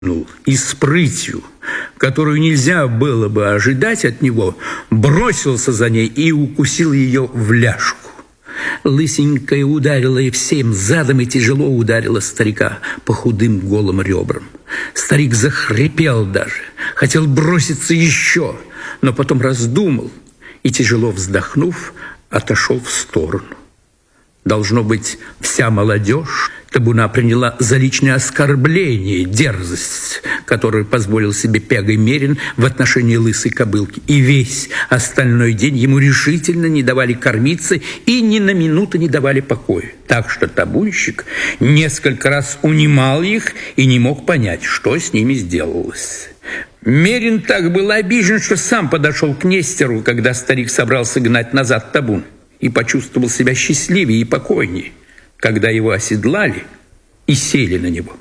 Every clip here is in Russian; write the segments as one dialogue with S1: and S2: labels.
S1: и с прытью, которую нельзя было бы ожидать от него, бросился за ней и укусил ее в ляжку. Лысенькая ударила и всем задом и тяжело ударила старика по худым голым ребрам. Старик захрипел даже, хотел броситься еще, но потом раздумал и, тяжело вздохнув, отошел в сторону. Должно быть, вся молодежь табуна приняла за личное оскорбление дерзость, которую позволил себе пегой Мерин в отношении лысой кобылки. И весь остальной день ему решительно не давали кормиться и ни на минуту не давали покоя. Так что табунщик несколько раз унимал их и не мог понять, что с ними сделалось. Мерин так был обижен, что сам подошел к Нестеру, когда старик собрался гнать назад табун, и почувствовал себя счастливее и покойнее, когда его оседлали и сели на него.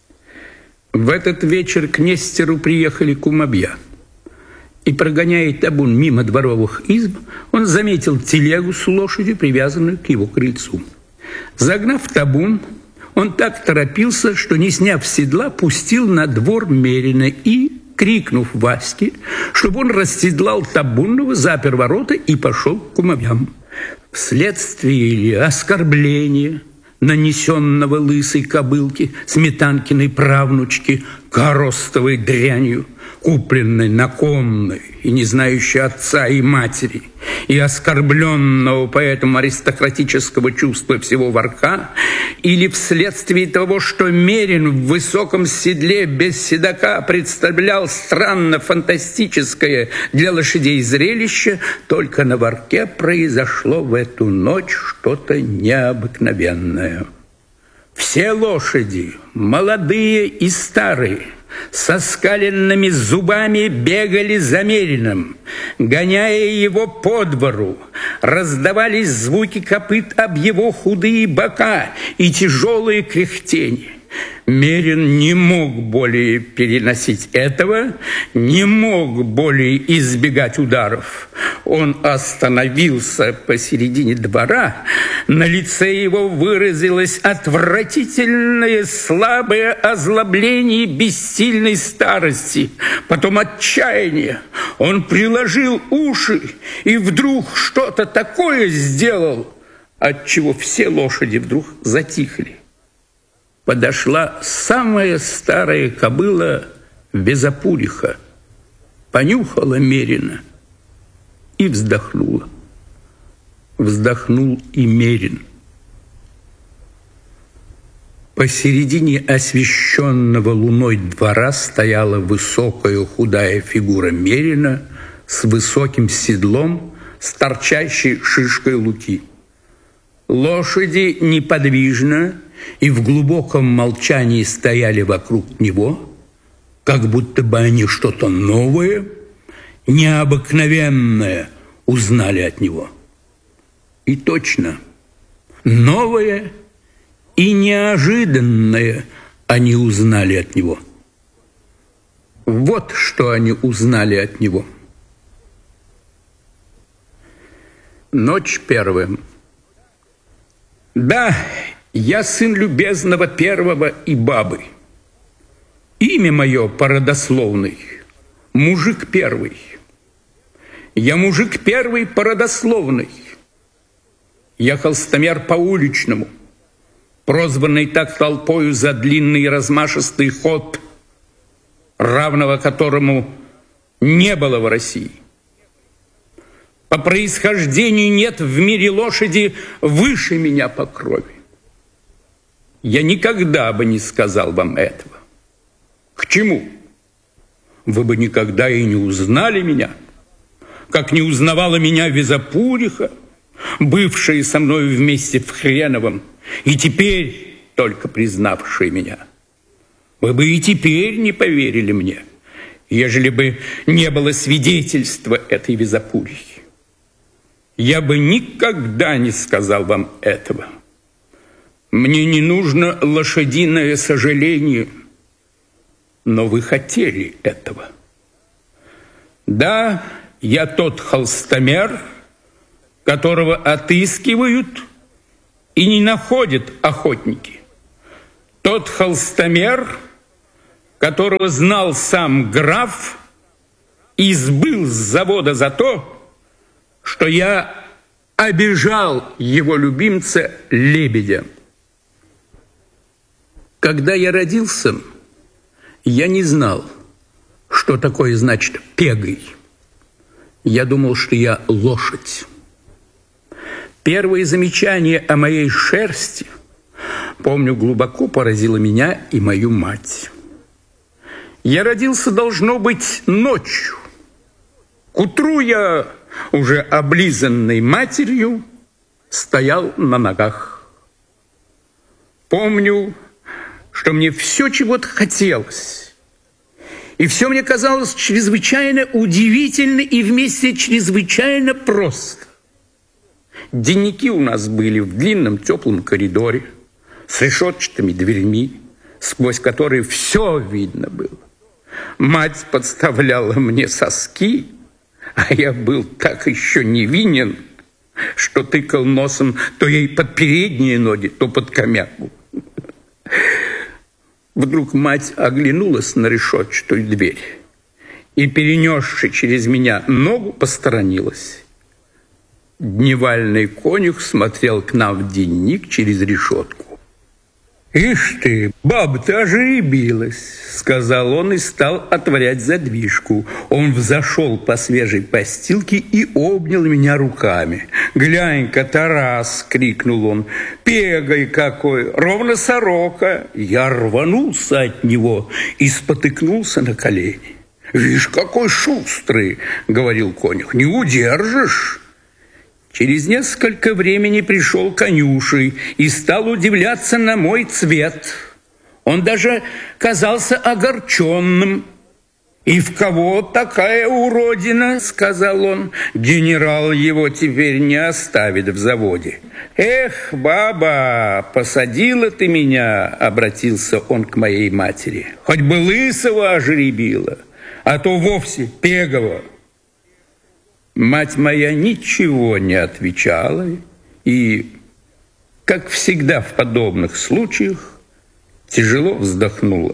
S1: В этот вечер к Нестеру приехали кумовья, и, прогоняя табун мимо дворовых изб, он заметил телегу с лошадью, привязанную к его крыльцу. Загнав табун, он так торопился, что, не сняв седла, пустил на двор Мерина и, крикнув Ваське, чтобы он расседлал табунного, запер ворота и пошел к кумовьям. Вследствие ли оскорбления, нанесенного лысой кобылке, Сметанкиной правнучке, коростовой дрянью, купленной на конной и не знающей отца и матери, и оскорбленного поэтому аристократического чувства всего Варка, или вследствие того, что Мерин в высоком седле без седока представлял странно-фантастическое для лошадей зрелище, только на Варке произошло в эту ночь что-то необыкновенное. Все лошади, молодые и старые, со скаленными зубами бегали за Мериным, гоняя его по двору. Раздавались звуки копыт об его худые бока и тяжелые кряхтения. Мерин не мог более переносить этого, не мог более избегать ударов. Он остановился посередине двора, на лице его выразилось отвратительное слабое озлобление бессильной старости, потом отчаяние. Он приложил уши и вдруг что-то такое сделал, отчего все лошади вдруг затихли. Подошла самая старая кобыла Везапуриха, понюхала Мерина и вздохнула. Вздохнул и Мерин. Посередине освещенного луной двора стояла высокая худая фигура Мерина с высоким седлом, с торчащей шишкой луки. Лошади неподвижно и в глубоком молчании стояли вокруг него, как будто бы они что-то новое, необыкновенное узнали от него. И точно, новое и неожиданное они узнали от него. Вот что они узнали от него. Ночь первая. Да, я сын любезного первого и бабы. Имя мое породословный, мужик первый. Я мужик первый породословный. Я холстомер по уличному, прозванный так толпою за длинный и размашистый ход, равного которому не было в России. По происхождению нет в мире лошади выше меня по крови. Я никогда бы не сказал вам этого. К чему? Вы бы никогда и не узнали меня, как не узнавала меня Везапуриха, бывшая со мной вместе в Хреновом, и теперь только признавшая меня. Вы бы и теперь не поверили мне, ежели бы не было свидетельства этой Везапурихи. Я бы никогда не сказал вам этого. Мне не нужно лошадиное сожаление, но вы хотели этого. Да, я тот холстомер, которого отыскивают и не находят охотники. Тот холстомер, которого знал сам граф, и сбыл с завода за то, что я обижал его любимца Лебедя. Когда я родился, я не знал, что такое значит пегой. Я думал, что я лошадь. Первое замечание о моей шерсти, помню, глубоко поразило меня и мою мать. Я родился, должно быть, ночью. К утру я, уже облизанный матерью, стоял на ногах. Помню, что мне все чего-то хотелось. И все мне казалось чрезвычайно удивительно и вместе чрезвычайно просто. Денники у нас были в длинном теплом коридоре с решетчатыми дверьми, сквозь которые все видно было. Мать подставляла мне соски, а я был так еще невинен, что тыкал носом то ей под передние ноги, то под комяку. Вдруг мать оглянулась на решетчатую дверь и, перенесши через меня ногу, посторонилась. Дневальный конюх смотрел к нам в денник через решетку. «Ишь ты, баба-то ожеребилась», — сказал он и стал отворять задвижку. Он взошел по свежей постилке и обнял меня руками. «Глянь-ка, Тарас!» — крикнул он. «Пегой какой! Ровно сорока!» Я рванулся от него и спотыкнулся на колени. «Вишь, какой шустрый!» — говорил конюх. «Не удержишь!» Через несколько времени пришел конюший и стал удивляться на мой цвет. Он даже казался огорченным. «И в кого такая уродина?» — сказал он. «Генерал его теперь не оставит в заводе». «Эх, баба, посадила ты меня!» — обратился он к моей матери. «Хоть бы лысого ожеребила, а то вовсе пегого». Мать моя ничего не отвечала и, как всегда в подобных случаях, тяжело вздохнула.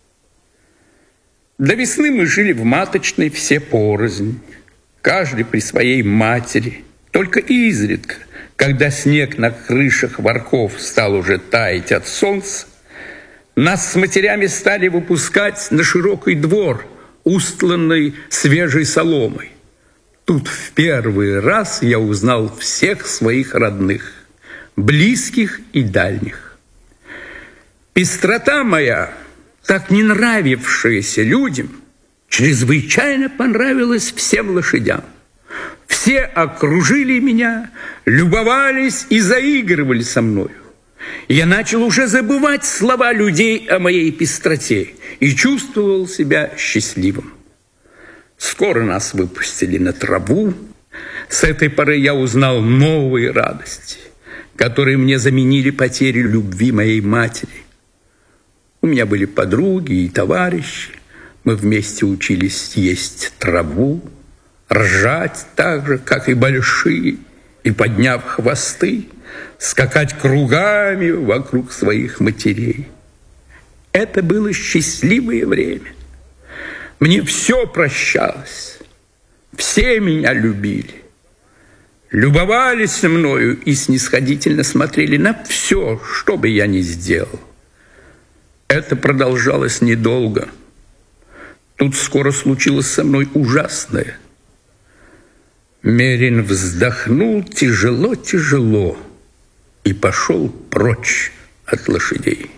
S1: До весны мы жили в маточной все порознь, каждый при своей матери. Только изредка, когда снег на крышах ворков стал уже таять от солнца, нас с матерями стали выпускать на широкий двор, устланный свежей соломой. Тут в первый раз я узнал всех своих родных, близких и дальних. Пестрота моя, так не нравившаяся людям, чрезвычайно понравилась всем лошадям. Все окружили меня, любовались и заигрывали со мною. Я начал уже забывать слова людей о моей пестроте и чувствовал себя счастливым. Скоро нас выпустили на траву. С этой поры я узнал новые радости, которые мне заменили потерю любви моей матери. У меня были подруги и товарищи. Мы вместе учились есть траву, ржать так же, как и большие, и, подняв хвосты, скакать кругами вокруг своих матерей. Это было счастливое время. Мне все прощалось, все меня любили, любовались мною и снисходительно смотрели на все, что бы я ни сделал. Это продолжалось недолго. Тут скоро случилось со мной ужасное. Мерин вздохнул тяжело-тяжело и пошел прочь от лошадей.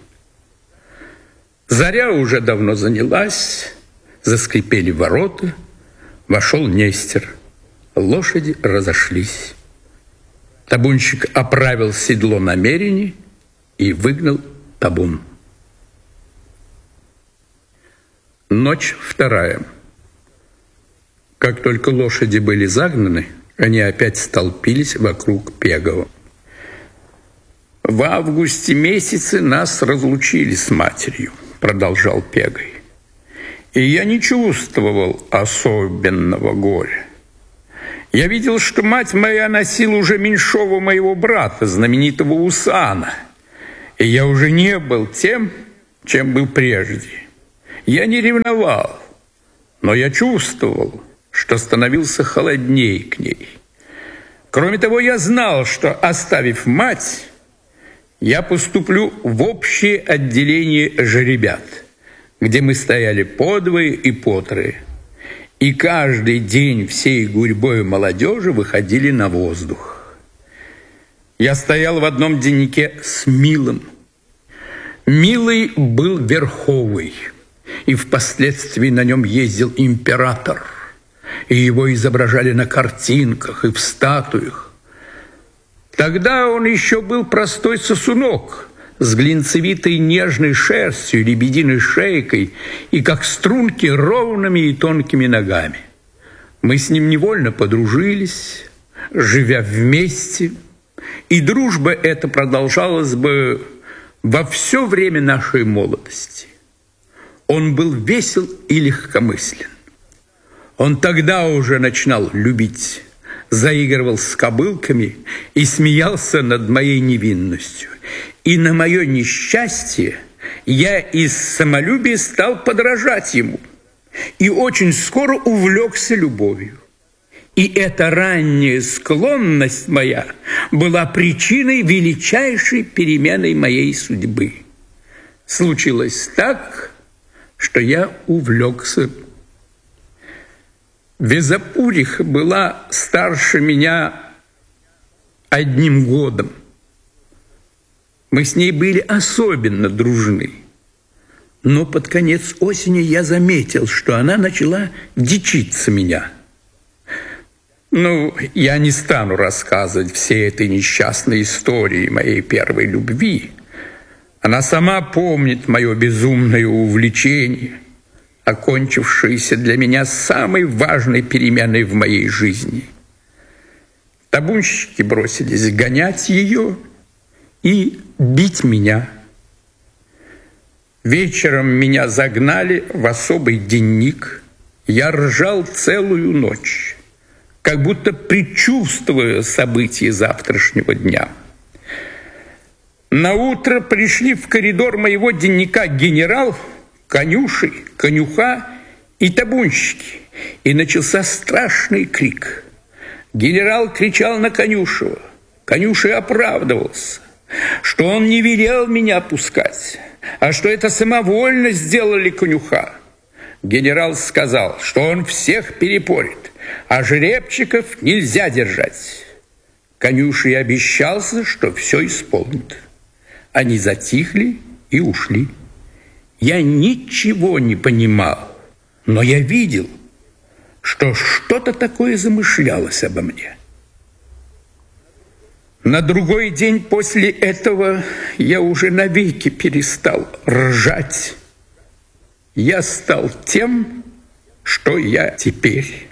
S1: Заря уже давно занялась. Заскрипели ворота, вошел Нестер. Лошади разошлись. Табунщик оправил седло намерений и выгнал табун. Ночь вторая. Как только лошади были загнаны, они опять столпились вокруг Пегова. В августе месяце нас разлучили с матерью, продолжал Пегой. И я не чувствовал особенного горя. Я видел, что мать моя носила уже меньшого моего брата, знаменитого Усана, и я уже не был тем, чем был прежде. Я не ревновал, но я чувствовал, что становился холоднее к ней. Кроме того, я знал, что, оставив мать, я поступлю в общее отделение жеребят, где мы стояли подвое и потрое, и каждый день всей гурьбой молодежи выходили на воздух. Я стоял в одном деннике с Милым. Милый был верховый, и впоследствии на нем ездил император, и его изображали на картинках и в статуях. Тогда он еще был простой сосунок с глинцевитой нежной шерстью, лебединой шейкой и, как струнки, ровными и тонкими ногами. Мы с ним невольно подружились, живя вместе, и дружба эта продолжалась бы во все время нашей молодости. Он был весел и легкомыслен. Он тогда уже начинал любить, заигрывал с кобылками и смеялся над моей невинностью. И на мое несчастье я из самолюбия стал подражать ему и очень скоро увлекся любовью. И эта ранняя склонность моя была причиной величайшей перемены моей судьбы. Случилось так, что я увлекся. Везапуриха была старше меня 1 годом. Мы с ней были особенно дружны. Но под конец осени я заметил, что она начала дичиться меня. Я не стану рассказывать всей этой несчастной истории моей первой любви. Она сама помнит мое безумное увлечение, окончившееся для меня самой важной переменой в моей жизни. Табунщики бросились гонять ее и бить меня. Вечером меня загнали в особый денник. Я ржал целую ночь, как будто предчувствуя события завтрашнего дня. Наутро пришли в коридор моего денника генерал, конюши, конюха и табунщики, и начался страшный крик. Генерал кричал на конюшева. Конюший оправдывался, что он не велел меня пускать, а что это самовольно сделали конюха. Генерал сказал, что он всех перепорит, а жеребчиков нельзя держать. Конюший обещался, что все исполнит. Они затихли и ушли. Я ничего не понимал, но я видел, что что-то такое замышлялось обо мне. На другой день после этого я уже навеки перестал ржать. Я стал тем, что я теперь.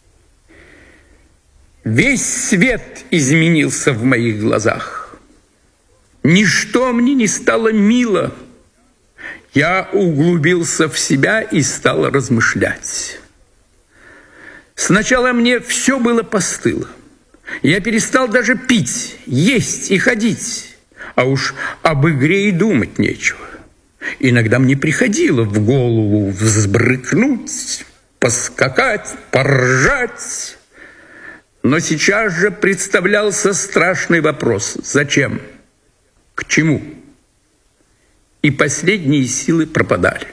S1: Весь свет изменился в моих глазах. Ничто мне не стало мило. Я углубился в себя и стал размышлять. Сначала мне все было постыло. Я перестал даже пить, есть и ходить, а уж об игре и думать нечего. Иногда мне приходило в голову взбрыкнуть, поскакать, поржать. Но сейчас же представлялся страшный вопрос: зачем? К чему? И последние силы пропадали.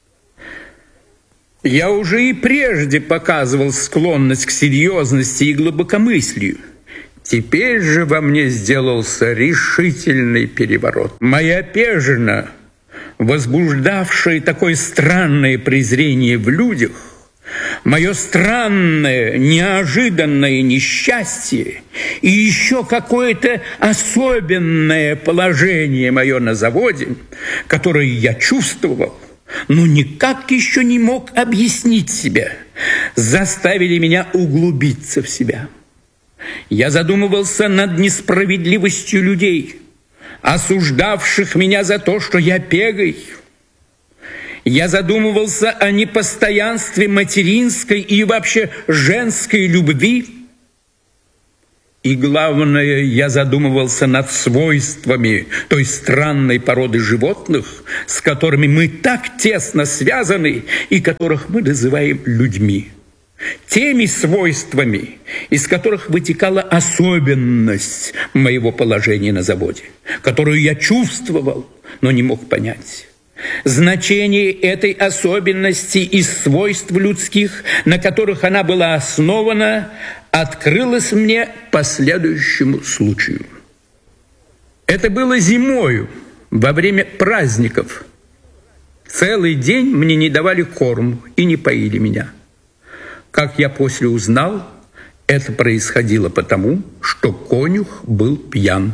S1: Я уже и прежде показывал склонность к серьезности и глубокомыслию. Теперь же во мне сделался решительный переворот. Моя пежина, возбуждавшая такое странное презрение в людях, мое странное, неожиданное несчастье и еще какое-то особенное положение мое на заводе, которое я чувствовал, но никак еще не мог объяснить себе, заставили меня углубиться в себя. Я задумывался над несправедливостью людей, осуждавших меня за то, что я пегой. Я задумывался о непостоянстве материнской и вообще женской любви. И главное, я задумывался над свойствами той странной породы животных, с которыми мы так тесно связаны и которых мы называем людьми. Теми свойствами, из которых вытекала особенность моего положения на заводе, которую я чувствовал, но не мог понять. Значение этой особенности из свойств людских, на которых она была основана, открылось мне по следующему случаю. Это было зимою, во время праздников. Целый день мне не давали корму и не поили меня. Как я после узнал, это происходило потому, что конюх был пьян.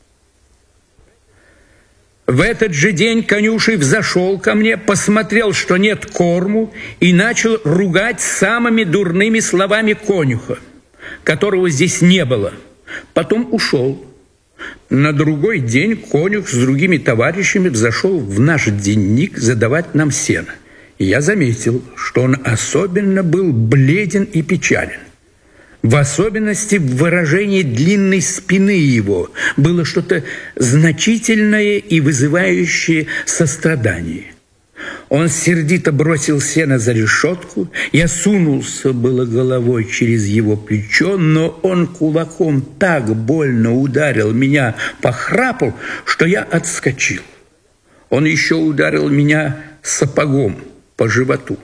S1: В этот же день конюший взошел ко мне, посмотрел, что нет корму, и начал ругать самыми дурными словами конюха, которого здесь не было. Потом ушел. На другой день конюх с другими товарищами взошел в наш денник задавать нам сено. И я заметил, что он особенно был бледен и печален. В особенности в выражении длинной спины его было что-то значительное и вызывающее сострадание. Он сердито бросил сено за решетку, я сунулся было головой через его плечо, но он кулаком так больно ударил меня по храпу, что я отскочил. Он еще ударил меня сапогом по животу.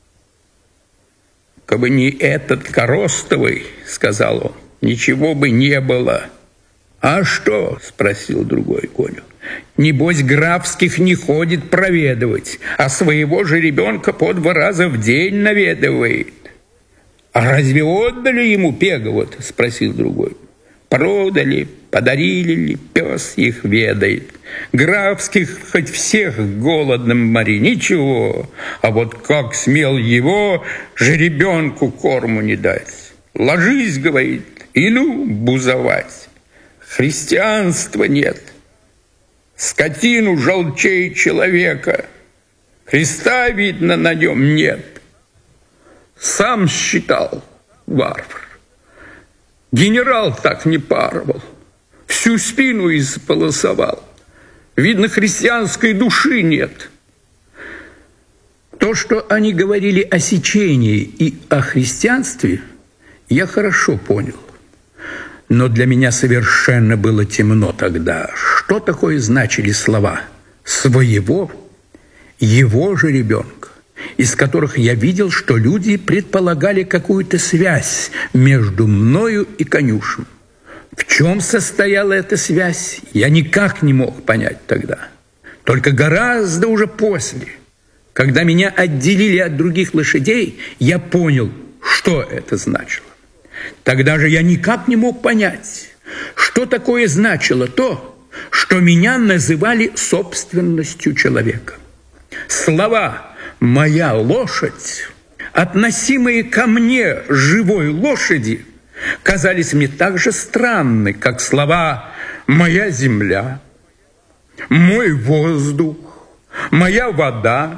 S1: «Кабы не этот Коростовый, — сказал он, — ничего бы не было». «А что? — спросил другой конюх. — Небось, Графских не ходит проведывать, а своего же ребенка по 2 раза в день наведывает». «А разве отдали ему Пеговод? — спросил другой. «Продали, подарили ли, пес их ведает. Графских хоть всех голодным мори, ничего. А вот как смел его жеребенку корму не дать? Ложись, — говорит, — и ну бузовать. Христианства нет. Скотину желчей человека. Христа, видно, на нем нет. Сам считал, варвар. Генерал так не паровал, всю спину исполосовал. Видно, христианской души нет». То, что они говорили о сечении и о христианстве, я хорошо понял. Но для меня совершенно было темно тогда. Что такое значили слова «своего», «его же ребенка», из которых я видел, что люди предполагали какую-то связь между мною и конюшем. В чем состояла эта связь, я никак не мог понять тогда. Только гораздо уже после, когда меня отделили от других лошадей, я понял, что это значило. Тогда же я никак не мог понять, что такое значило то, что меня называли собственностью человека. Слова «моя лошадь», относимые ко мне, живой лошади, казались мне так же странны, как слова «моя земля», «мой воздух», «моя вода».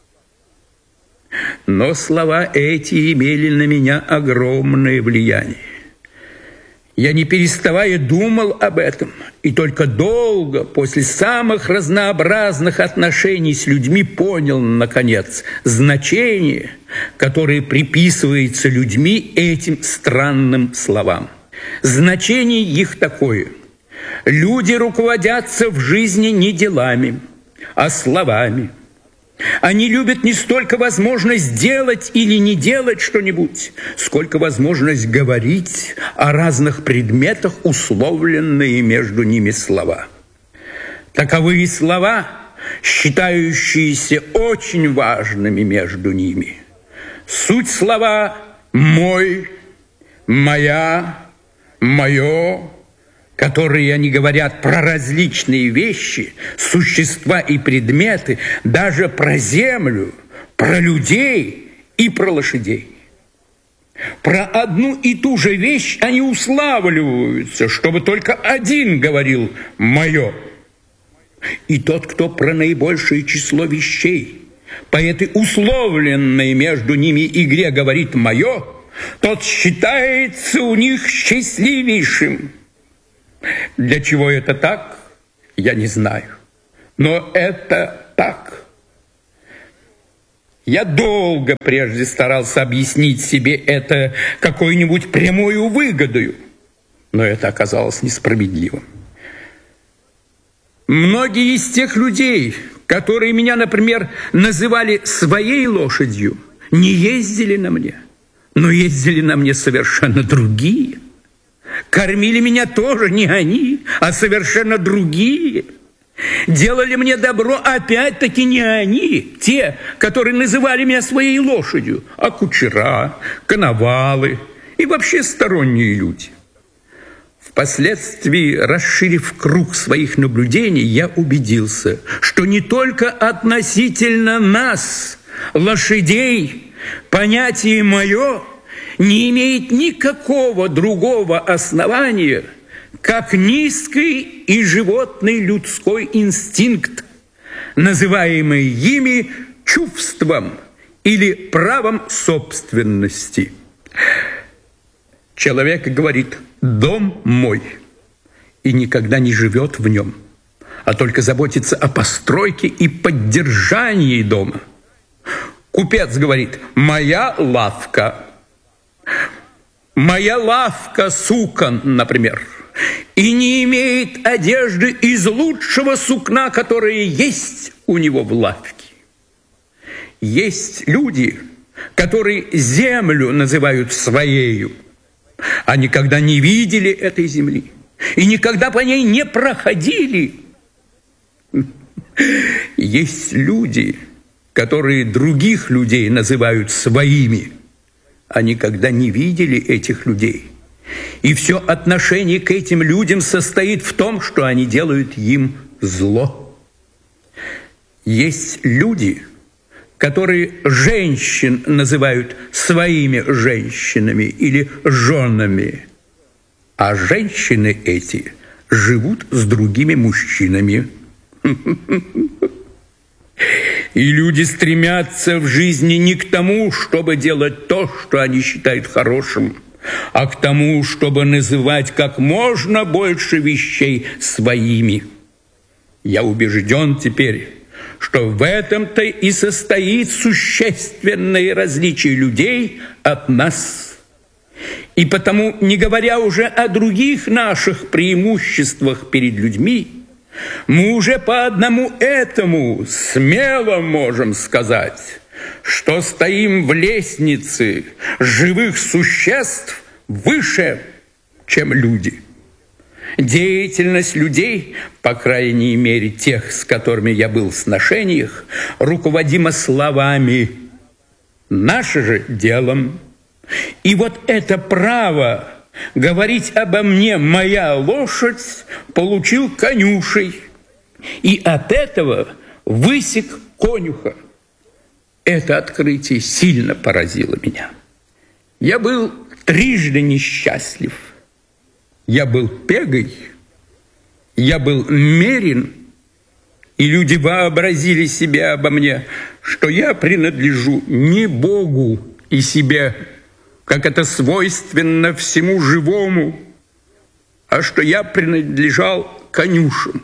S1: Но слова эти имели на меня огромное влияние. Я, не переставая, думал об этом, и только долго, после самых разнообразных отношений с людьми, понял, наконец, значение, которое приписывается людьми этим странным словам. Значение их такое: люди руководятся в жизни не делами, а словами. Они любят не столько возможность делать или не делать что-нибудь, сколько возможность говорить о разных предметах, условленные между ними слова. Таковы слова, считающиеся очень важными между ними. Суть слова «мой», «моя», «моё», которые они говорят про различные вещи, существа и предметы, даже про землю, про людей и про лошадей. Про одну и ту же вещь они уславливаются, чтобы только один говорил «моё». И тот, кто про наибольшее число вещей, по этой условленной между ними игре говорит «моё», тот считается у них счастливейшим. Для чего это так, я не знаю. Но это так. Я долго прежде старался объяснить себе это какой-нибудь прямою выгодою, но это оказалось несправедливым. Многие из тех людей, которые меня, например, называли своей лошадью, не ездили на мне, но ездили на мне совершенно другие. Кормили меня тоже не они, а совершенно другие. Делали мне добро опять-таки не они, те, которые называли меня своей лошадью, а кучера, коновалы и вообще сторонние люди. Впоследствии, расширив круг своих наблюдений, я убедился, что не только относительно нас, лошадей, понятие мое не имеет никакого другого основания, как низкий и животный людской инстинкт, называемый ими чувством или правом собственности. Человек говорит: «Дом мой», и никогда не живет в нем, а только заботится о постройке и поддержании дома. Купец говорит: «Моя лавка сукон», например, и не имеет одежды из лучшего сукна, которое есть у него в лавке. Есть люди, которые землю называют своею, а никогда не видели этой земли и никогда по ней не проходили. Есть люди, которые других людей называют своими, а никогда не видели этих людей. И все отношение к этим людям состоит в том, что они делают им зло. Есть люди, которые женщин называют своими женщинами или женами, а женщины эти живут с другими мужчинами. И люди стремятся в жизни не к тому, чтобы делать то, что они считают хорошим, а к тому, чтобы называть как можно больше вещей своими. Я убежден теперь, что в этом-то и состоит существенное различие людей от нас. И потому, не говоря уже о других наших преимуществах перед людьми, мы уже по одному этому смело можем сказать, что стоим в лестнице живых существ выше, чем люди. Деятельность людей, по крайней мере тех, с которыми я был в сношениях, руководима словами, наше же делом. И вот это право говорить обо мне «моя лошадь» получил конюшей, и от этого высек конюха. Это открытие сильно поразило меня. Я был трижды несчастлив. Я был пегой, я был мерен, и люди вообразили себе обо мне, что я принадлежу не Богу и себе, как это свойственно всему живому, а что я принадлежал конюшам.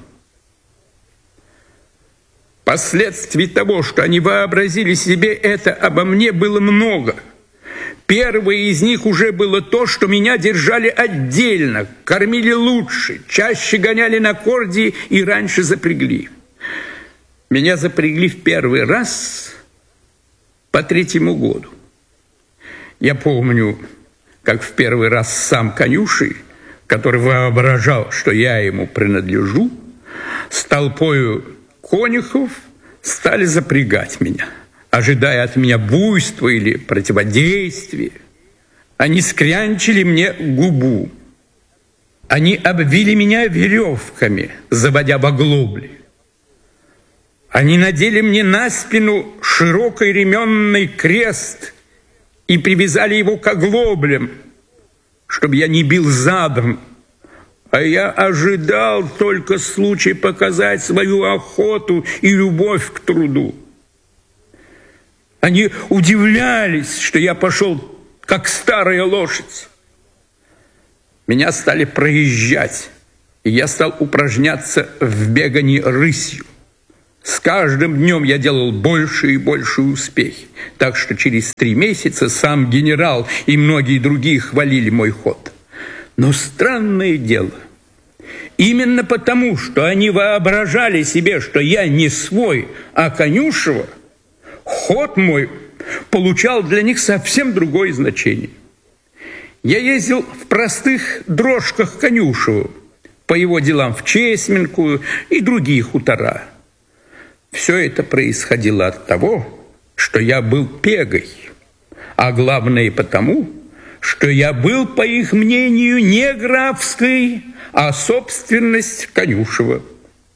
S1: Последствий того, что они вообразили себе это обо мне, было много. Первое из них уже было то, что меня держали отдельно, кормили лучше, чаще гоняли на корде и раньше запрягли. Меня запрягли в первый раз по 3-му году. Я помню, как в первый раз сам конюшей, который воображал, что я ему принадлежу, с толпою конюхов стали запрягать меня, ожидая от меня буйства или противодействия. Они скрянчили мне губу. Они обвили меня веревками, заводя в оглобли. Они надели мне на спину широкий ременный крест и привязали его к оглоблям, чтобы я не бил задом. А я ожидал только случай показать свою охоту и любовь к труду. Они удивлялись, что я пошел к как старая лошадь. Меня стали проезжать, и я стал упражняться в бегании рысью. С каждым днем я делал больше и больше успехи, так что через 3 месяца сам генерал и многие другие хвалили мой ход. Но странное дело, именно потому, что они воображали себе, что я не свой, а Конюшева, ход мой получал для них совсем другое значение. Я ездил в простых дрожках Конюшева по его делам в Чесменку и другие хутора. Все это происходило от того, что я был пегой, а главное потому, что я был, по их мнению, не графской, а собственность Конюшева.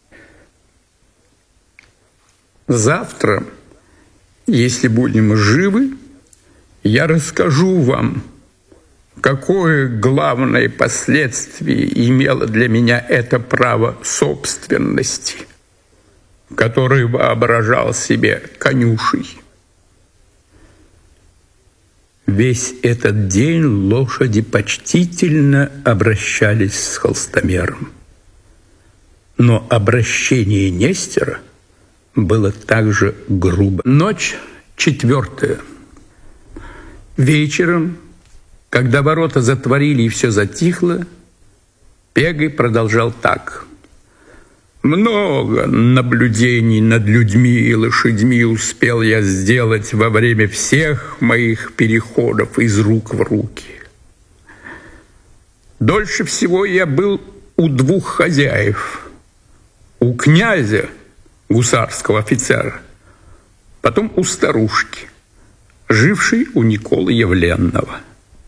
S1: Завтра, если будем живы, я расскажу вам, какое главное последствие имело для меня это право собственности, который воображал себе конюшей. Весь этот день лошади почтительно обращались с холстомером. Но обращение Нестера было также грубо. Ночь 4. Вечером, когда ворота затворили и все затихло, Пегой продолжал так. Много наблюдений над людьми и лошадьми успел я сделать во время всех моих переходов из рук в руки. Дольше всего я был у 2 хозяев. У князя, гусарского офицера, потом у старушки, жившей у Николы Явленного.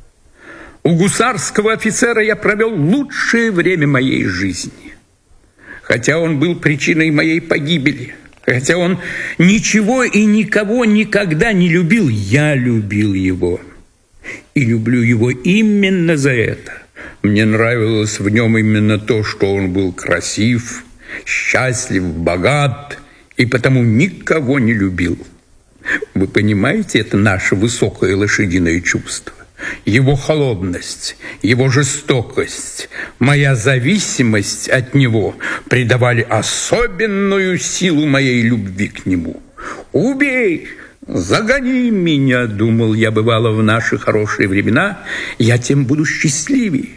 S1: У гусарского офицера я провел лучшее время моей жизни. Хотя он был причиной моей погибели, хотя он ничего и никого никогда не любил, я любил его. И люблю его именно за это. Мне нравилось в нем именно то, что он был красив, счастлив, богат, и потому никого не любил. Вы понимаете, это наше высокое лошадиное чувство. Его холодность, его жестокость, моя зависимость от него придавали особенную силу моей любви к нему. «Убей, загони меня», — думал я, бывало, в наши хорошие времена, «я тем буду счастливее».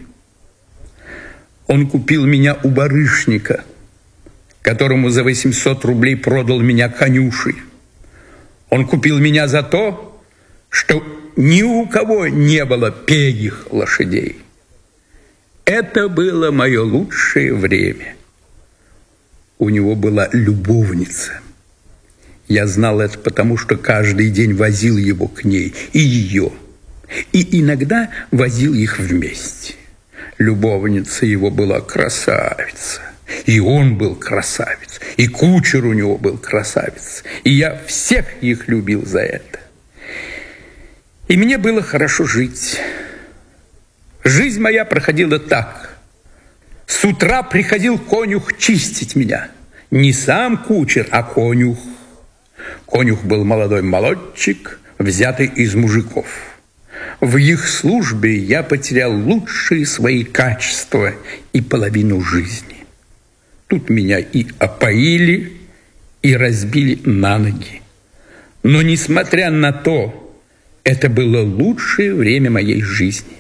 S1: Он купил меня у барышника, которому за 800 рублей продал меня конюшей. Он купил меня за то, что ни у кого не было пегих лошадей. Это было мое лучшее время. У него была любовница. Я знал это потому, что каждый день возил его к ней, и ее, и иногда возил их вместе. Любовница его была красавица, и он был красавец, и кучер у него был красавец, и я всех их любил за это. И мне было хорошо жить. Жизнь моя проходила так. С утра приходил конюх чистить меня. Не сам кучер, а конюх. Конюх был молодой молодчик, взятый из мужиков. В их службе я потерял лучшие свои качества и половину жизни. Тут меня и опоили, и разбили на ноги. Но, несмотря на то, это было лучшее время моей жизни.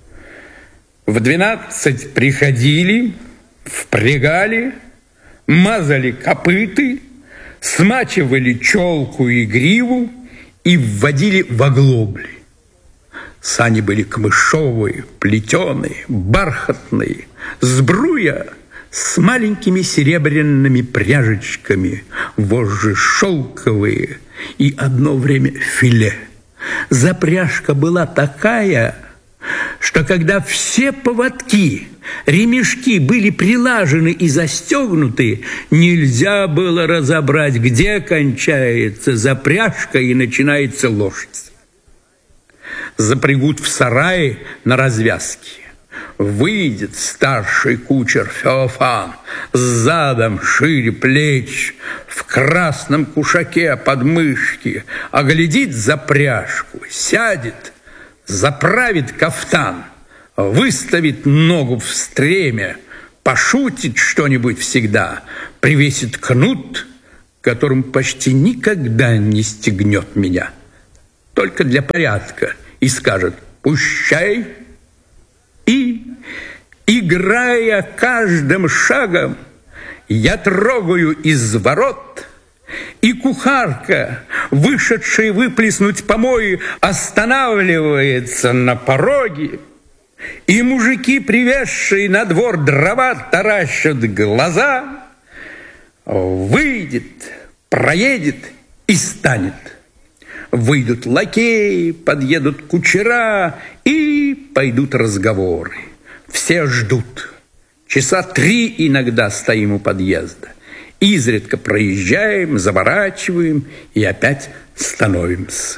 S1: В 12 приходили, впрягали, мазали копыты, смачивали челку и гриву и вводили в оглобли. Сани были камышовые, плетеные, бархатные, сбруя с маленькими серебряными пряжечками, вожжи шелковые и одно время филе. Запряжка была такая, что когда все поводки, ремешки были прилажены и застегнуты, нельзя было разобрать, где кончается запряжка и начинается лошадь. Запрягут в сарае на развязке. Выйдет старший кучер Феофан с задом шире плеч, в красном кушаке под мышки, оглядит запряжку, сядет, заправит кафтан, выставит ногу в стремя, пошутит что-нибудь всегда, привесит кнут, которым почти никогда не стегнет меня, только для порядка, и скажет «пущай». И, играя каждым шагом, я трогаю из ворот, и кухарка, вышедшая выплеснуть помои, останавливается на пороге, и мужики, привезшие на двор дрова, таращат глаза. Выйдет, проедет и станет. Выйдут лакеи, подъедут кучера, и пойдут разговоры. Все ждут. Часа 3 иногда стоим у подъезда. Изредка проезжаем, заворачиваем и опять становимся.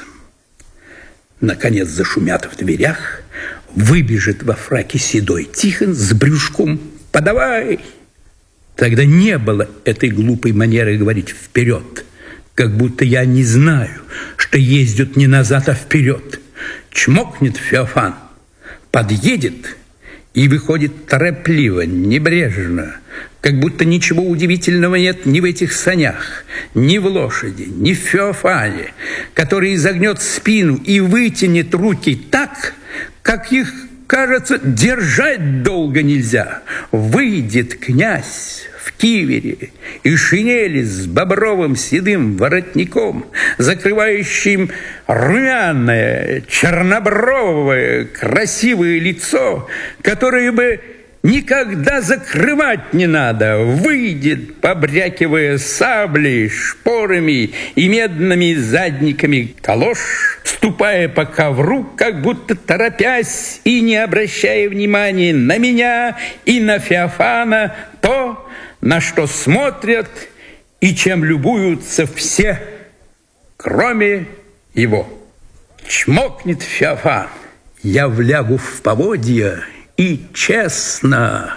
S1: Наконец зашумят в дверях, выбежит во фраке седой Тихон с брюшком «Подавай!». Тогда не было этой глупой манеры говорить «вперед», как будто я не знаю, что ездят не назад, а вперед. Чмокнет Феофан, подъедет и выходит торопливо, небрежно, как будто ничего удивительного нет ни в этих санях, ни в лошади, ни в Феофане, который изогнет спину и вытянет руки так, как их, кажется, держать долго нельзя. Выйдет князь в кивере и шинели с бобровым седым воротником, закрывающим румяное, чернобровое, красивое лицо, которое бы никогда закрывать не надо. Выйдет, побрякивая саблей, шпорами и медными задниками калош, ступая по ковру, как будто торопясь и не обращая внимания на меня и на Феофана, то, на что смотрят и чем любуются все, кроме его. Чмокнет Феофан, я влягу в поводья, и честно,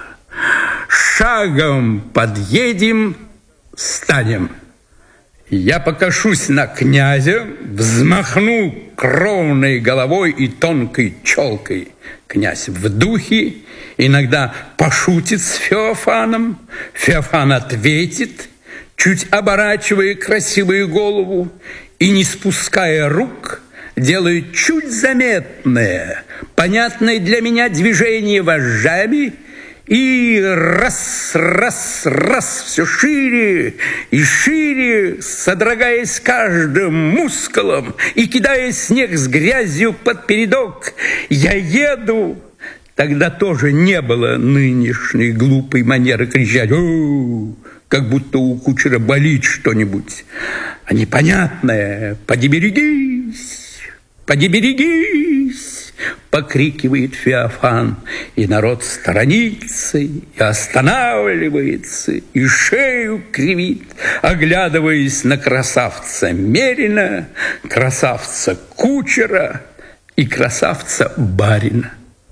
S1: шагом подъедем, станем. Я покашусь на князя, взмахну кровной головой и тонкой челкой. Князь в духе, иногда пошутит с Феофаном. Феофан ответит, чуть оборачивая красивую голову и не спуская рук, делает чуть заметное, понятное для меня движение вожжами, и раз, все шире и шире, содрогаясь каждым мускулом и кидая снег с грязью под передок, я еду. Тогда тоже не было нынешней глупой манеры кричать «О!», как будто у кучера болит что-нибудь, а непонятное «Поди берегись! Поди берегись!» покрикивает Феофан, и народ сторонится, и останавливается, и шею кривит, оглядываясь на красавца Мерина, красавца кучера и красавца барина.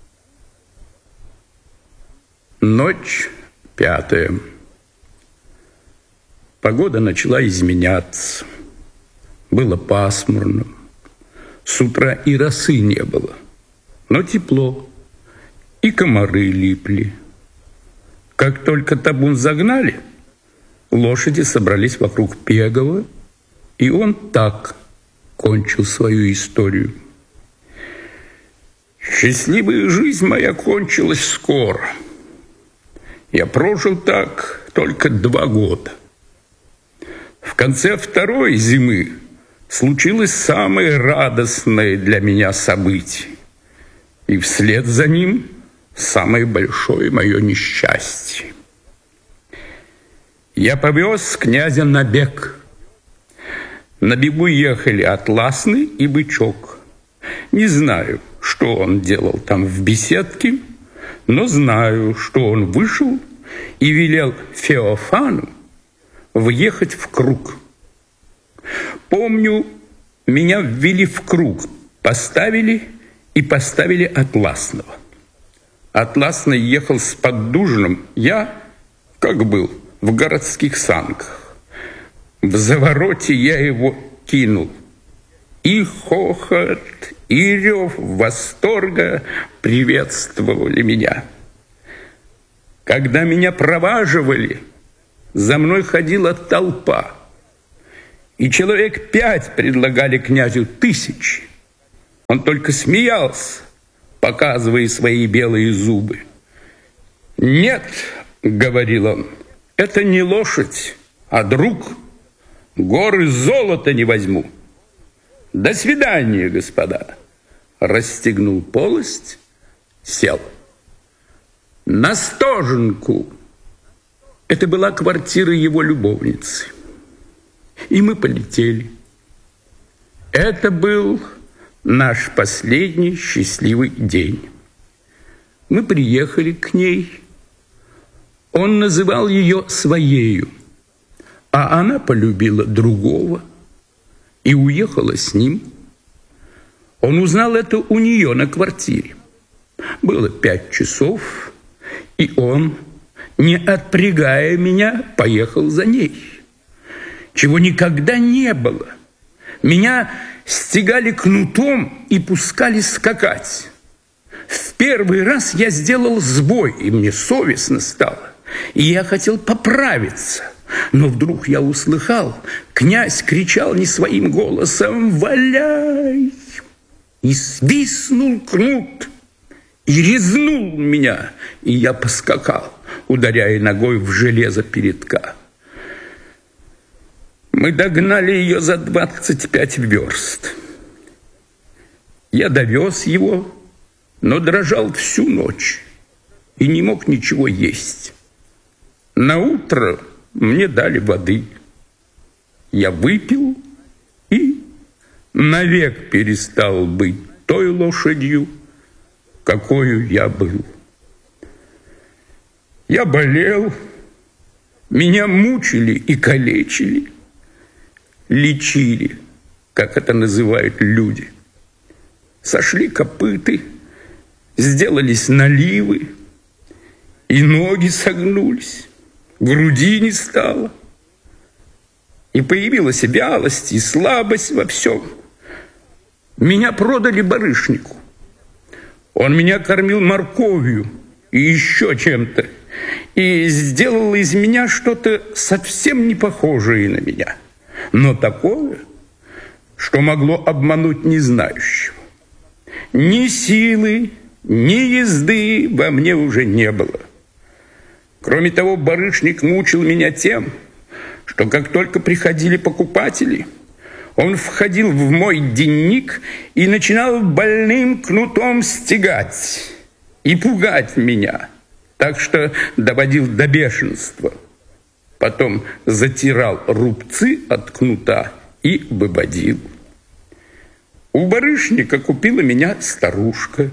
S1: Ночь 5. Погода начала изменяться. Было пасмурно. С утра и росы не было, но тепло, и комары липли. Как только табун загнали, лошади собрались вокруг Пегова, и он так кончил свою историю. Счастливая жизнь моя кончилась скоро. Я прожил так только 2 года. В конце 2-й зимы случилось самое радостное для меня событие, и вслед за ним самое большое мое несчастье. Я повез князя на бег. На бегу ехали Атласный и Бычок. Не знаю, что он делал там в беседке, но знаю, что он вышел и велел Феофану въехать в круг. Помню, меня ввели в круг, поставили Атласного. Атласный ехал с поддужным, я, как был, в городских санках. В завороте я его кинул, И хохот, и рев восторга приветствовали меня. Когда меня проваживали, за мной ходила толпа, и человек 5 предлагали князю 1000. Он только смеялся, показывая свои белые зубы. «Нет, — говорил он, — это не лошадь, а друг. Горы золота не возьму. До свидания, господа!» Расстегнул полость, сел. На стоженку. Это была квартира его любовницы. И мы полетели. Это был наш последний счастливый день. Мы приехали к ней. Он называл ее своею, а она полюбила другого и уехала с ним. Он узнал это у нее на квартире. Было 5 часов, и он, не отпрягая меня, поехал за ней. Чего никогда не было. Меня стегали кнутом и пускали скакать. В первый раз я сделал сбой, и мне совестно стало. И я хотел поправиться. Но вдруг я услыхал, князь кричал не своим голосом: «Валяй!» И свистнул кнут, и резнул меня, и я поскакал, ударяя ногой в железо передка. Мы догнали ее за 25 верст. Я довез его, но дрожал всю ночь и не мог ничего есть. Наутро мне дали воды. Я выпил и навек перестал быть той лошадью, какою я был. Я болел, меня мучили и калечили, лечили, как это называют люди. Сошли копыты, сделались наливы, и ноги согнулись, груди не стало, и появилась вялость и слабость во всем. Меня продали барышнику. Он меня кормил морковью и еще чем-то, и сделал из меня что-то совсем не похожее на меня, но такое, что могло обмануть незнающего. Ни силы, ни езды во мне уже не было. Кроме того, барышник мучил меня тем, что как только приходили покупатели, он входил в мой денник и начинал больным кнутом стегать и пугать меня, так что доводил до бешенства. Потом затирал рубцы от кнута и выводил. У барышника купила меня старушка.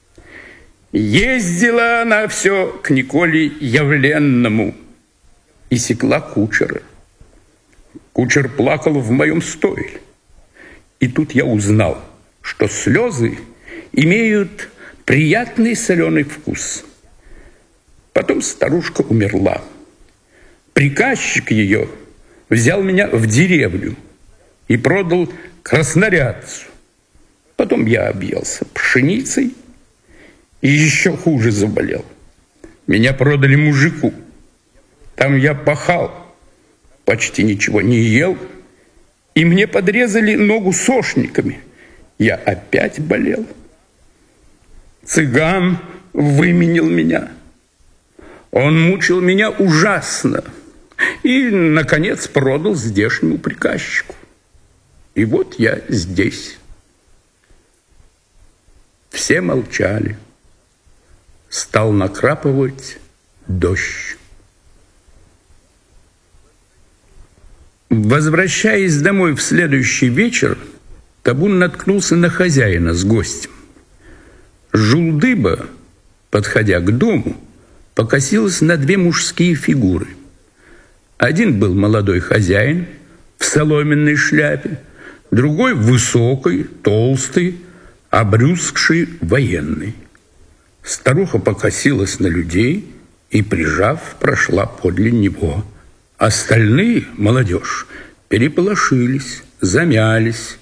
S1: Ездила она все к Николе Явленному и секла кучера. Кучер плакал в моем стойле. И тут я узнал, что слезы имеют приятный соленый вкус. Потом старушка умерла. Приказчик ее взял меня в деревню и продал краснорядцу. Потом я объелся пшеницей и еще хуже заболел. Меня продали мужику. Там я пахал, почти ничего не ел, и мне подрезали ногу сошниками. Я опять болел. Цыган выменил меня. Он мучил меня ужасно и, наконец, продал здешнему приказчику. И вот я здесь. Все молчали. Стал накрапывать дождь. Возвращаясь домой в следующий вечер, табун наткнулся на хозяина с гостем. Жулдыба, подходя к дому, покосилась на 2 мужские фигуры. Один был молодой хозяин в соломенной шляпе, другой высокий, толстый, обрюзгший военный. Старуха покосилась на людей и, прижав, прошла подле него. Остальные, молодежь, переполошились, замялись,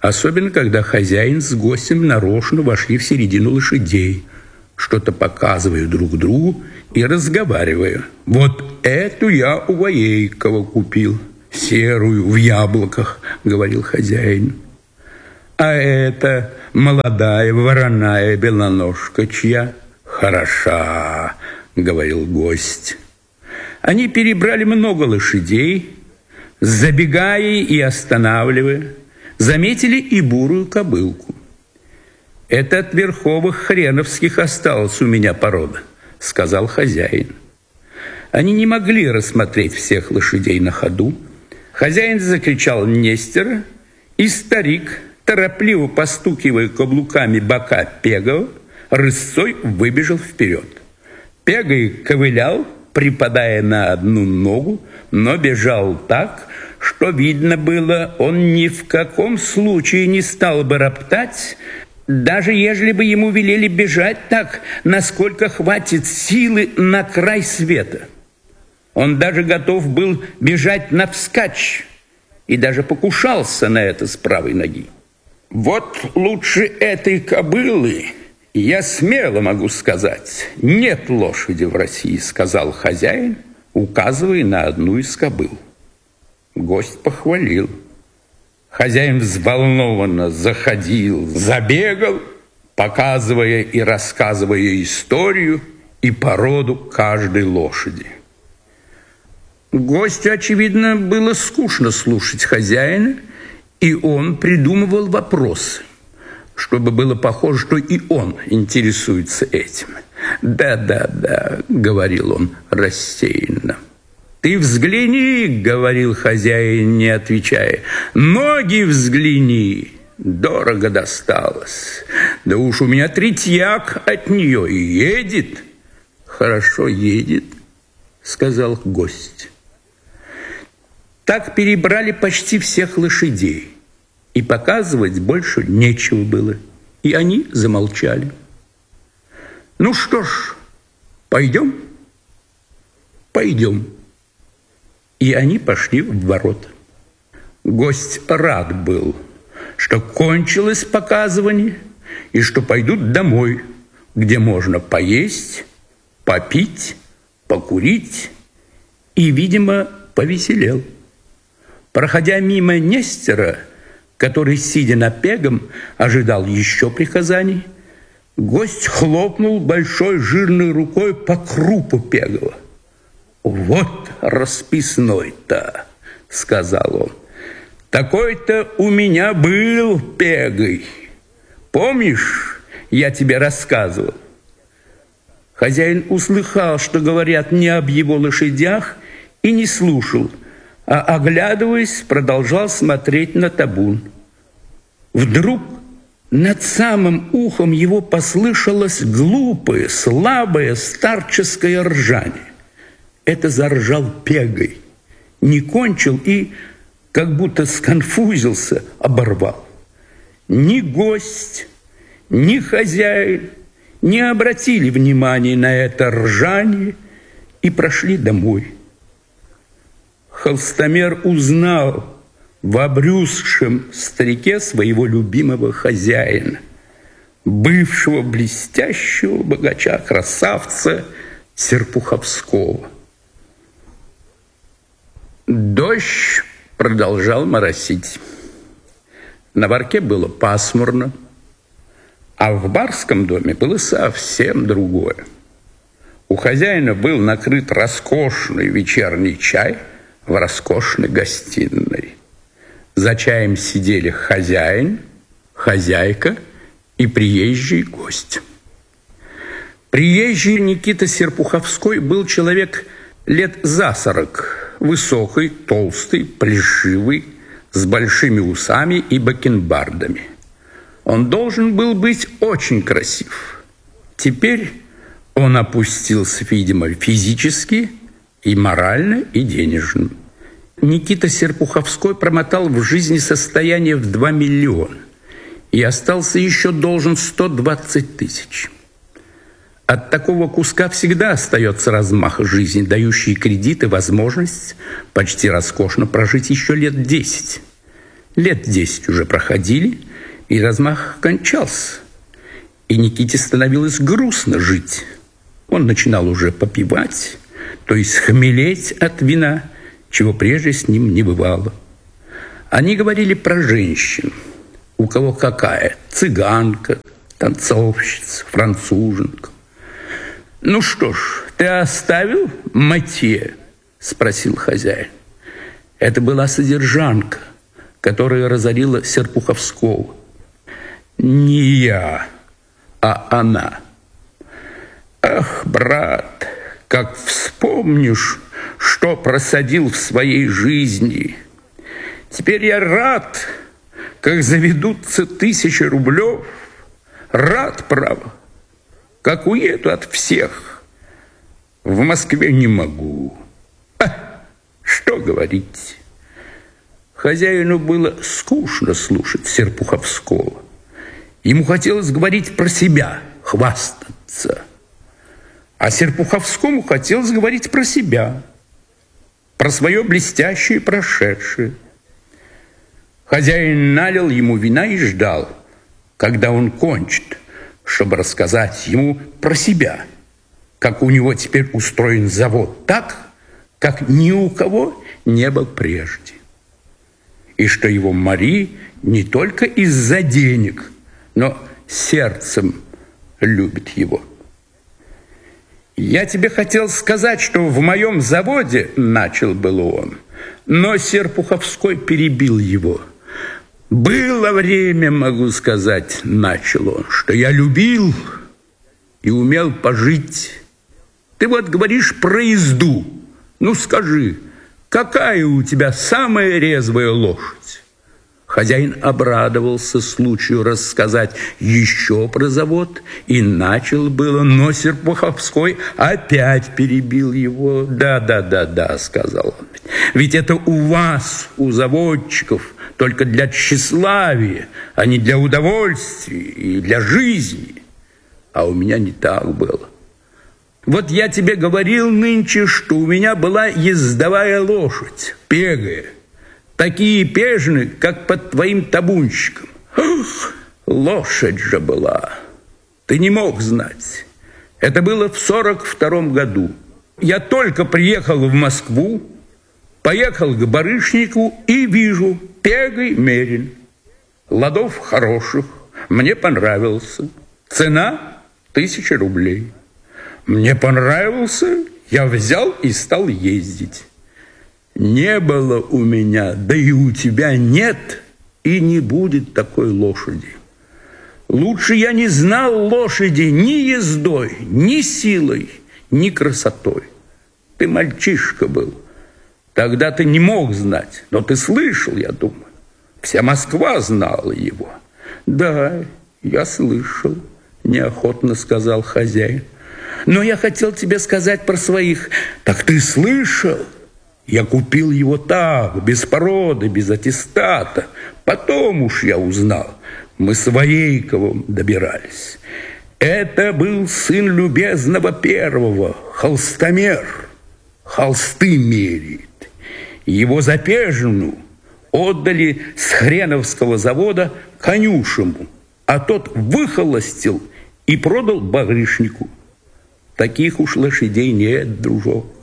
S1: Особенно, когда хозяин с гостем нарочно вошли в середину лошадей, что-то показывая друг другу и разговаривая. «Вот эту я у Воейкова купил, серую, в яблоках», — говорил хозяин. «А это молодая вороная белоножка чья?» «Хороша», — говорил гость. Они перебрали много лошадей, забегая и останавливая, заметили и бурую кобылку. «Это от верховых хреновских осталась у меня порода», — сказал хозяин. Они не могли рассмотреть всех лошадей на ходу. Хозяин закричал Нестера, и старик, торопливо постукивая каблуками бока Пегова, рысцой выбежал вперед. Пегой ковылял, припадая на одну ногу, но бежал так, что видно было, он ни в каком случае не стал бы роптать, даже ежели бы ему велели бежать так, насколько хватит силы на край света. Он даже готов был бежать навскачь и даже покушался на это с правой ноги. «Вот лучше этой кобылы, я смело могу сказать, нет лошади в России», — сказал хозяин, указывая на одну из кобыл. Гость похвалил. Хозяин взволнованно заходил, забегал, показывая и рассказывая историю и породу каждой лошади. Гостю, очевидно, было скучно слушать хозяина, и он придумывал вопросы, чтобы было похоже, что и он интересуется этим. «Да», — говорил он рассеянно. «Ты взгляни», — говорил хозяин, не отвечая, «ноги взгляни, дорого досталось. Да уж у меня третьяк от нее и едет». «Хорошо едет», — сказал гость. Так перебрали почти всех лошадей, и показывать больше нечего было, и они замолчали. «Ну что ж, пойдем?» «Пойдем». И они пошли в ворота. Гость рад был, что кончилось показывание, и что пойдут домой, где можно поесть, попить, покурить, и, видимо, повеселел. Проходя мимо Нестера, который, сидя на Пегом, ожидал еще приказаний, гость хлопнул большой жирной рукой по крупу Пегова. «Вот расписной-то», — сказал он, — «такой-то у меня был Пегой. Помнишь, я тебе рассказывал?» Хозяин услыхал, что говорят не об его лошадях, и не слушал, а, оглядываясь, продолжал смотреть на табун. Вдруг над самым ухом его послышалось глупое, слабое, старческое ржание. Это заржал Пегой, не кончил и, как будто сконфузился, оборвал. Ни гость, ни хозяин не обратили внимания на это ржание и прошли домой. Холстомер узнал в обрюзгшем старике своего любимого хозяина, бывшего блестящего богача-красавца Серпуховского. Дождь продолжал моросить. На Варке было пасмурно, а в барском доме было совсем другое. У хозяина был накрыт роскошный вечерний чай в роскошной гостиной. За чаем сидели хозяин, хозяйка и приезжий гость. Приезжий Никита Серпуховской был человек лет за 40, высокий, толстый, плешивый, с большими усами и бакенбардами. Он должен был быть очень красив. Теперь он опустился, видимо, физически, и морально, и денежно. Никита Серпуховской промотал в жизни состояние в 2 миллиона и остался еще должен 120 тысяч. От такого куска всегда остается размах жизни, дающий кредит и возможность почти роскошно прожить еще лет 10. Лет 10 уже проходили, и размах кончался. И Никите становилось грустно жить. Он начинал уже попивать, то есть хмелеть от вина, чего прежде с ним не бывало. Они говорили про женщин. У кого какая? Цыганка, танцовщица, француженка. «Ну что ж, ты оставил Матье?» – спросил хозяин. Это была содержанка, которая разорила Серпуховского. Не я, а она. Ах, брат, как вспомнишь, что просадил в своей жизни. Теперь я рад, как заведутся 1000 рублев. Рад, право, как уеду от всех. В Москве не могу. Что говорить? Хозяину было скучно слушать Серпуховского. Ему хотелось говорить про себя, хвастаться. А Серпуховскому хотелось говорить про себя, про свое блестящее прошедшее. Хозяин налил ему вина и ждал, когда он кончит, чтобы рассказать ему про себя, как у него теперь устроен завод так, как ни у кого не был прежде. И что его Мари не только из-за денег, но сердцем любит его. «Я тебе хотел сказать, что в моем заводе, — начал было он, но Серпуховской перебил его. Было время, могу сказать, — начал он, — что я любил и умел пожить. Ты вот говоришь про езду. Ну скажи, какая у тебя самая резвая лошадь?» Хозяин обрадовался случаю рассказать еще про завод и начал было, но Серпуховской опять перебил его. «Да, — сказал он, — ведь это у вас, у заводчиков, только для тщеславия, а не для удовольствия и для жизни. А у меня не так было. Вот я тебе говорил нынче, что у меня была ездовая лошадь, пегая. Такие пежны, как под твоим табунщиком. Ух, лошадь же была. Ты не мог знать. Это было в 42-м году. Я только приехал в Москву, поехал к барышнику и вижу, пегой мерен. Ладов хороших, мне понравился. Цена 1000 рублей. Мне понравился, я взял и стал ездить. Не было у меня, да и у тебя нет, и не будет такой лошади. Лучше я не знал лошади ни ездой, ни силой, ни красотой. Ты мальчишка был, тогда ты не мог знать, но ты слышал, я думаю. Вся Москва знала его. Да, я слышал, неохотно сказал хозяин. Но я хотел тебе сказать про своих. Так ты слышал? Я купил его так, без породы, без аттестата. Потом уж я узнал. Мы с Воейковым добирались. Это был сын любезного первого, холстомер. Холсты меряет. Его запежину отдали с Хреновского завода конюшему, а тот выхолостил и продал барышнику. Таких уж лошадей нет, дружок.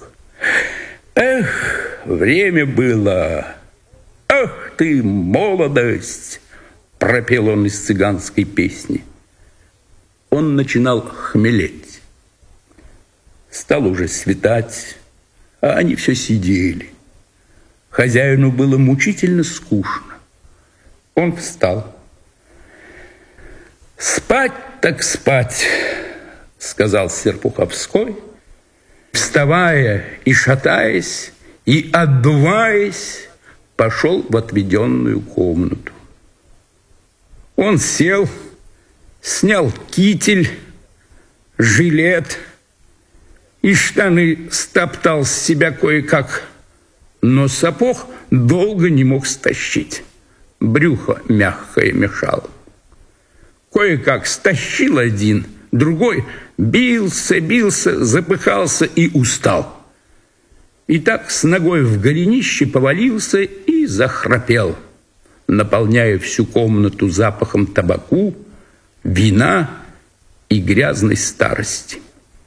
S1: Эх, время было. Ах ты, молодость, пропел он из цыганской песни. Он начинал хмелеть. Стало уже светать, а они все сидели. Хозяину было мучительно скучно. Он встал. «Спать так спать», — сказал Серпуховской, вставая и шатаясь, и отдуваясь, пошел в отведенную комнату. Он сел, снял китель, жилет и штаны стоптал с себя кое-как, но сапог долго не мог стащить. Брюхо мягкое мешало. Кое-как стащил один, другой бился, запыхался и устал. И так с ногой в голенище повалился и захрапел. наполняя всю комнату запахом табаку, вина и грязной старости.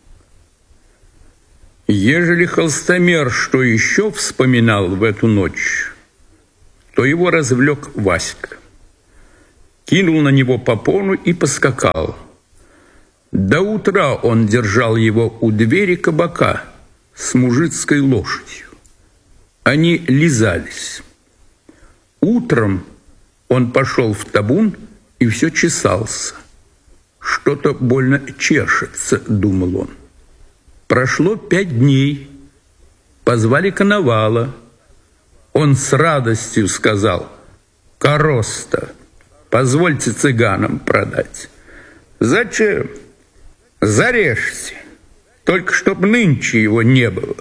S1: Ежели Холстомер что еще вспоминал в эту ночь, то его развлек Васька. Кинул на него попону и поскакал. До утра он держал его у двери кабака с мужицкой лошадью. Они лизались. Утром он пошел в табун и все чесался. Что-то больно чешется, думал он. Прошло 5 дней. Позвали коновала. Он с радостью сказал: «Короста, позвольте цыганам продать». «Зачем? Зарежьте, только чтоб нынче его не было».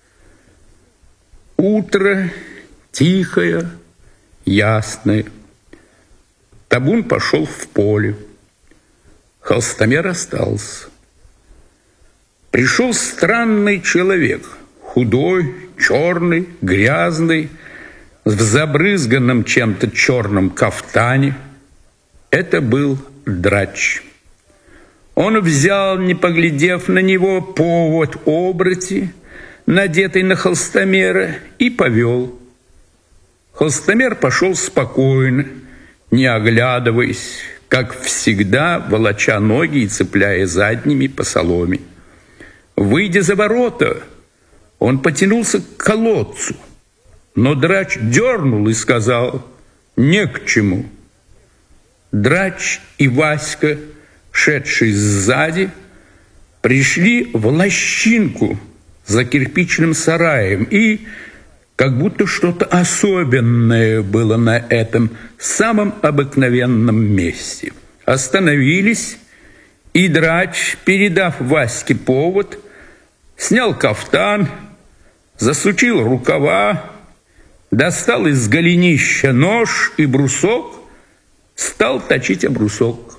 S1: Утро тихое, ясное. Табун пошел в поле. Холстомер остался. Пришел странный человек, худой, черный, грязный, в забрызганном чем-то черном кафтане. Это был Драч. Он взял, не поглядев на него, повод обрати, надетый на Холстомера, и повел. Холстомер пошел спокойно, не оглядываясь, как всегда, волоча ноги и цепляя задними по соломе. Выйдя за ворота, он потянулся к колодцу, но Драч дернул и сказал: «Не к чему». Драч и Васька, шедшие сзади, пришли в лощинку за кирпичным сараем, и как будто что-то особенное было на этом самом обыкновенном месте. Остановились, и Драч, передав Ваське повод, снял кафтан, засучил рукава, достал из голенища нож и брусок, стал точить об брусок.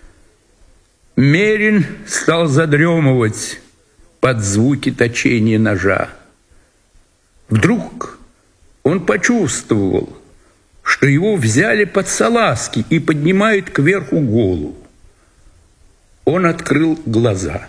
S1: Мерин стал задремывать под звуки точения ножа. Вдруг он почувствовал, что его взяли под салазки и поднимают кверху голову. Он открыл глаза.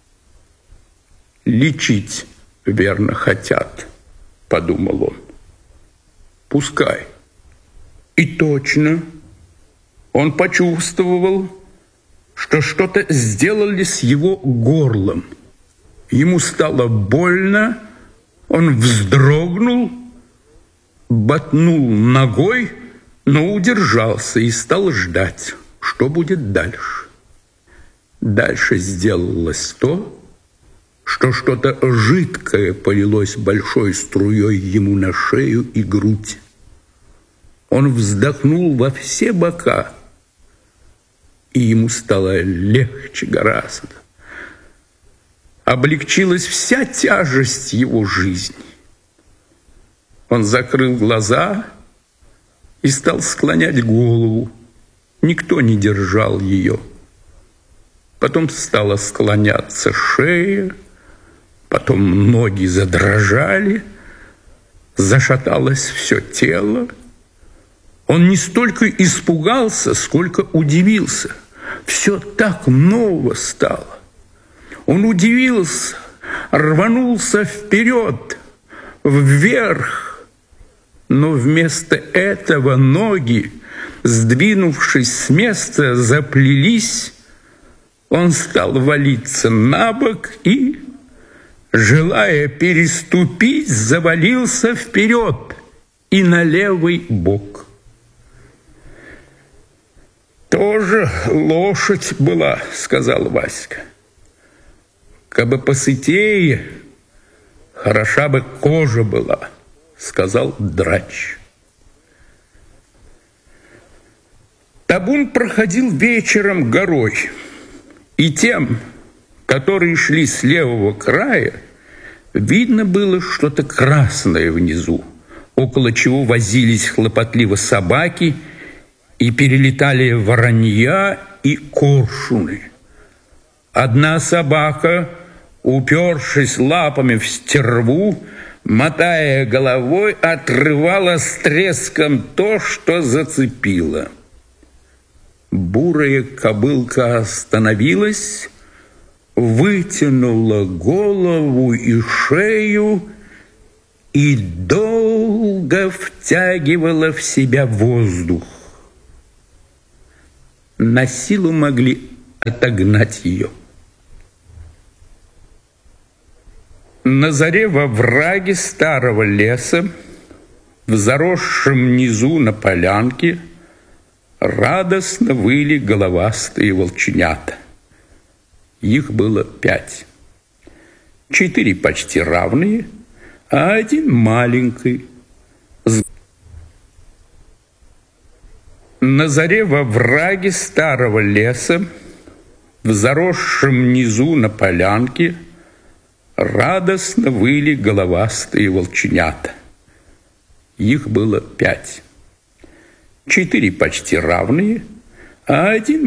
S1: «Лечить, верно, хотят», — подумал он. «Пускай». И точно он почувствовал, что что-то сделали с его горлом. Ему стало больно, он вздрогнул, ботнул ногой, но удержался и стал ждать, что будет дальше. Дальше сделалось то, что что-то жидкое полилось большой струей ему на шею и грудь. Он вздохнул во все бока, и ему стало легче гораздо. Облегчилась вся тяжесть его жизни. Он закрыл глаза и стал склонять голову. Никто не держал ее. Потом стала склоняться шея, потом ноги задрожали, зашаталось все тело. Он не столько испугался, сколько удивился. Все так ново стало. Он удивился, рванулся вперед, вверх, но вместо этого ноги, сдвинувшись с места, заплелись. Он стал валиться на бок и, желая переступить, завалился вперед и на левый бок. «Тоже лошадь была», — сказал Васька. «Кабы посытее, хороша бы кожа была», — сказал Драч. Табун проходил вечером горой, и тем, которые шли с левого края, видно было что-то красное внизу, около чего возились хлопотливо собаки и перелетали воронья и коршуны. Одна собака, упершись лапами в стерву, мотая головой, отрывала с треском то, что зацепила. Бурая кобылка остановилась, вытянула голову и шею и долго втягивала в себя воздух. На силу могли отогнать ее. На заре во враге старого леса, в заросшем низу на полянке, радостно выли головастые волченята. Их было 5. 4 почти равные, а 1 маленький. На заре во враге старого леса, в заросшем низу на полянке, радостно выли головастые волченята. Их было 5. 4 почти равные, а 1